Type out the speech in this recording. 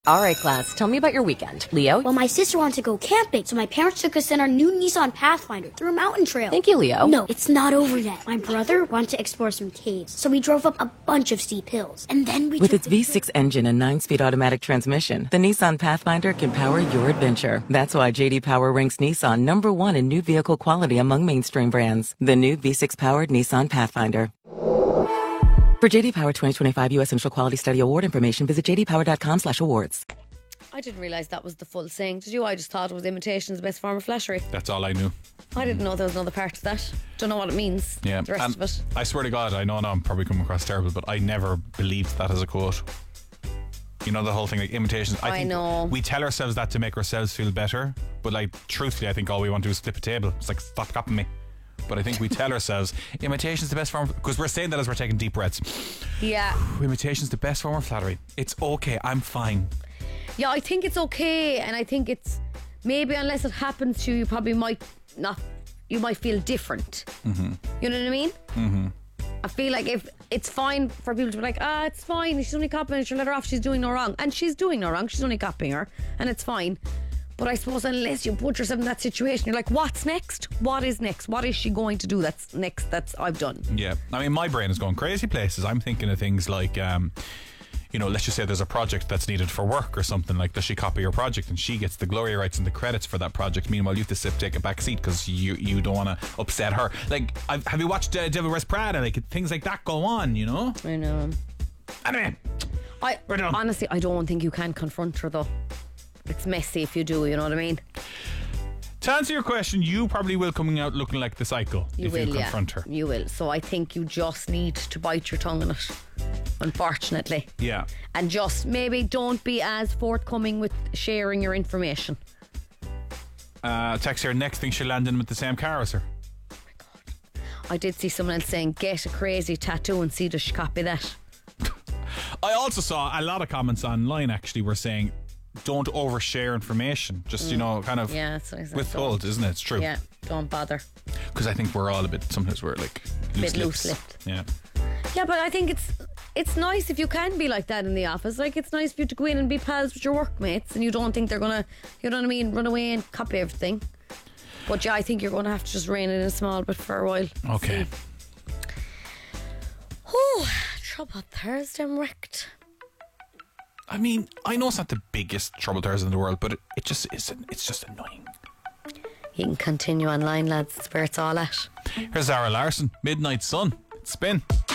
Alright class, tell me about your weekend. Leo? Well, my sister wanted to go camping, so my parents took us in our new Nissan Pathfinder through a mountain trail. Thank you, Leo. No, it's not over yet. My brother wanted to explore some caves, so we drove up a bunch of steep hills. And then we With its V6 engine and 9-speed automatic transmission, the Nissan Pathfinder can power your adventure. That's why J.D. Power ranks Nissan #1 in new vehicle quality among mainstream brands. The new V6-powered Nissan Pathfinder. For J.D. Power 2025 U.S. Initial Quality Study Award information, visit jdpower.com/awards. I didn't realise that was the full saying. Did you? I just thought it was imitation is the best form of flattery. That's all I knew. I didn't know there was another part to that. Don't know what it means. Yeah, the rest of it. I swear to God, I know now I'm probably coming across terrible, but I never believed that as a quote. You know, the whole thing, like imitations. I think know. we tell ourselves that to make ourselves feel better, but like, truthfully, I think all we want to do is flip a table. It's like, stop copying me. But I think we tell ourselves imitation's the best form, because we're saying that as we're taking deep breaths. Yeah. Imitation's the best form of flattery. It's okay, I'm fine. Yeah, I think it's okay, and I think it's maybe unless it happens to you, you probably might not. You might feel different. Mm-hmm. You know what I mean? Mm-hmm. I feel like if it's fine for people to be like, it's fine, she's only copying her, she'll let her off, she's doing no wrong. And she's doing no wrong, she's only copying her, and it's fine. But I suppose unless you put yourself in that situation, you're like, what's next? What is next? What is she going to do that's next that's I've done? Yeah. I mean, my brain is going crazy places. I'm thinking of things like, you know, let's just say there's a project that's needed for work or something. Like, does she copy your project and she gets the glory rights and the credits for that project? Meanwhile, you have to take a back seat because you don't want to upset her. Like, have you watched Devil Wears Prada? Like, things like that go on, you know? I know. Anyway, honestly, I don't think you can confront her though. It's messy if you do, you know what I mean? To answer your question, you probably will coming out looking like the psycho if you confront her. You will. So I think you just need to bite your tongue on it, unfortunately. Yeah. And just maybe don't be as forthcoming with sharing your information. Text here, next thing she'll land in with the same car as her. Oh my God. I did see someone else saying, get a crazy tattoo and see does she copy that. I also saw a lot of comments online actually were saying, don't overshare information. Just, you know, kind of withhold, isn't it? It's true. Yeah, don't bother. Because I think we're all sometimes we're like loose-lipped. Yeah. Yeah, but I think it's nice if you can be like that in the office. Like, it's nice for you to go in and be pals with your workmates and you don't think they're going to, you know what I mean, run away and copy everything. But yeah, I think you're going to have to just rein it in a small bit for a while. Okay. Oh, trouble Thursday, I'm wrecked. I mean, I know it's not the biggest trouble Thursday in the world, but it just isn't. It's just annoying. You can continue online, lads. It's where it's all at. Here's Zara Larson, Midnight Sun. Spin.